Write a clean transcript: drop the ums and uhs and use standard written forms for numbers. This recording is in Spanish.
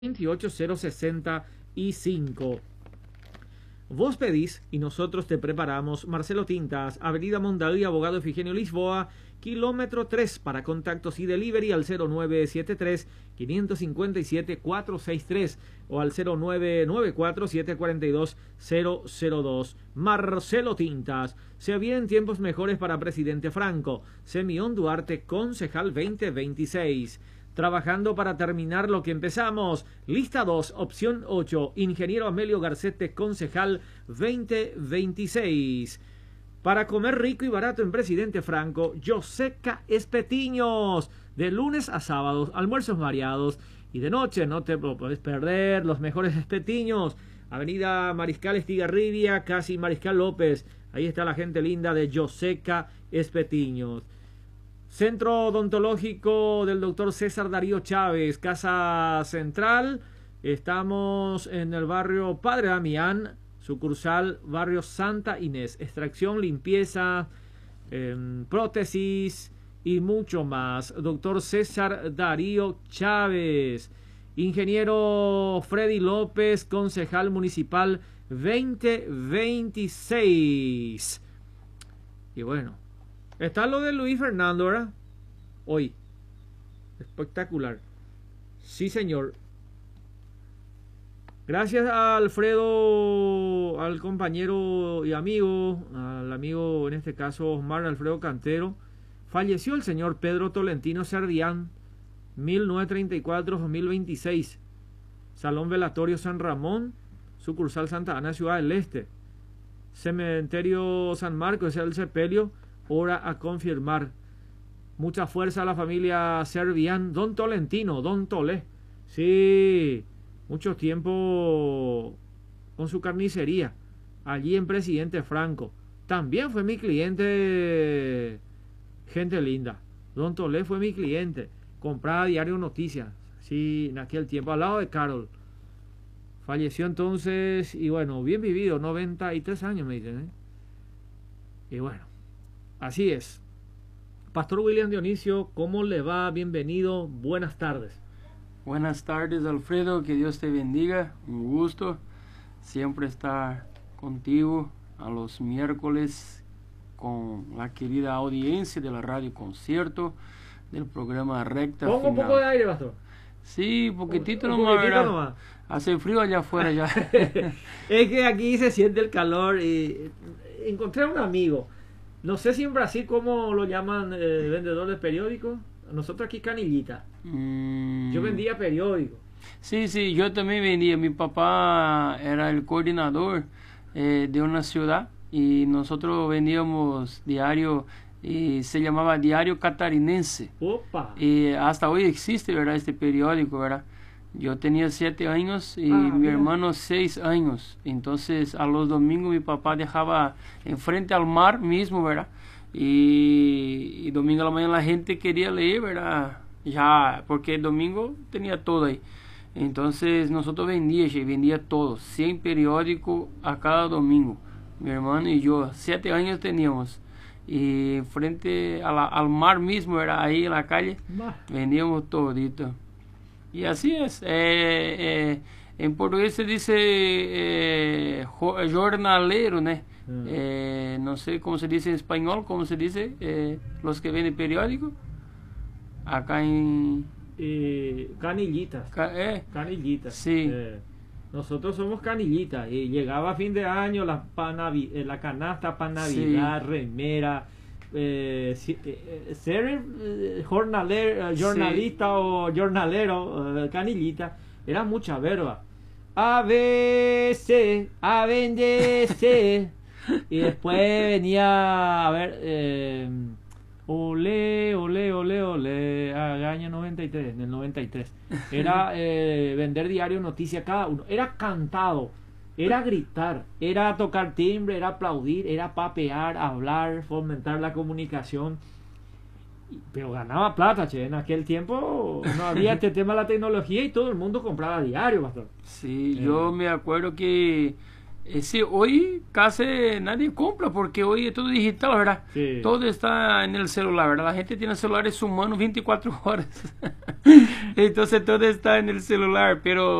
28065. Vos pedís y nosotros te preparamos. Marcelo Tintas, Avenida Mondadí, Abogado Efigenio Lisboa, kilómetro 3. Para contactos y delivery al 0973-557-463 o al 0994-742-002. Marcelo Tintas. Se vienen tiempos mejores para presidente Franco. Semión Duarte, concejal 2026. Trabajando para terminar lo que empezamos. Lista 2, opción 8. Ingeniero Amelio Garcete, concejal 2026. Para comer rico y barato en Presidente Franco, Yoseca Espetiños. De lunes a sábados, almuerzos variados. Y de noche no te lo puedes perder, los mejores espetiños. Avenida Mariscal Estigarribia, casi Mariscal López. Ahí está la gente linda de Yoseca Espetiños. Centro Odontológico del doctor César Darío Chávez, Casa Central. Estamos en el barrio Padre Damián, sucursal barrio Santa Inés. Extracción, limpieza, prótesis y mucho más. Doctor César Darío Chávez. Ingeniero Freddy López, concejal municipal 2026. Y bueno, está lo de Luis Fernando, ¿verdad? Hoy. Espectacular. Sí, señor. Gracias a Alfredo, al compañero y amigo, al amigo, en este caso, Osmar Alfredo Cantero. Falleció el señor Pedro Tolentino Serdián, 1934-2026. Salón Velatorio San Ramón, sucursal Santa Ana, Ciudad del Este. Cementerio San Marcos, es el sepelio. Hora a confirmar. Mucha fuerza a la familia Servián. Don Tolentino, Don Tolé. Sí, mucho tiempo con su carnicería. Allí en Presidente Franco. También fue mi cliente. Gente linda. Don Tolé fue mi cliente. Compraba Diario Noticias. Sí, en aquel tiempo. Al lado de Carol. Falleció entonces. Y bueno, bien vivido. 93 años me dicen. Y bueno. Así es. Pastor William Dionisio, ¿cómo le va? Bienvenido, buenas tardes. Buenas tardes, Alfredo, que Dios te bendiga. Un gusto siempre estar contigo a los miércoles con la querida audiencia de la Radio Concierto, del programa Recta Pongo Final. Un poco de aire, pastor. Sí, poquitito nomás. Hace frío allá afuera ya. Es que aquí se siente el calor y encontré a un amigo. No sé si en Brasil cómo lo llaman, vendedor de periódicos. Nosotros aquí canillita. Yo vendía periódicos. Sí, yo también vendía. Mi papá era el coordinador de una ciudad y nosotros vendíamos diario y se llamaba Diario Catarinense. Opa. Y hasta hoy existe, ¿verdad? Este periódico, ¿verdad? Yo tenía 7 años y mi hermano 6 años. Entonces, a los domingos mi papá dejaba enfrente al mar mismo, ¿verdad? Y domingo a la mañana la gente quería leer, ¿verdad? Ya, porque el domingo tenía todo ahí. Entonces, nosotros vendía todo. 100 periódicos a cada domingo. Mi hermano y yo, 7 años teníamos. Y frente al mar mismo, ¿verdad? Ahí en la calle, vendíamos todito. Y así es. En portugués se dice jornalero, ¿no? No sé cómo se dice en español, cómo se dice los que venden periódico. Acá en... canillitas. Canillitas. Sí. Nosotros somos canillitas. Y llegaba a fin de año la canasta para Navidad, sí. Remera. Ser jornalista o jornalero, canillita, era mucha verba. A veces, a venderse. Y después venía a ver, olé, año 93, en el 93. Era vender diario noticias cada uno. Era cantado. Era gritar, era tocar timbre, era aplaudir, era papear, hablar, fomentar la comunicación. Pero ganaba plata, che. En aquel tiempo no había este tema de la tecnología y todo el mundo compraba diario, pastor. Sí, yo me acuerdo que Sí, hoy casi nadie compra porque hoy es todo digital, ¿verdad? Sí. Todo está en el celular, ¿verdad? La gente tiene celulares humanos 24 horas. Entonces todo está en el celular, pero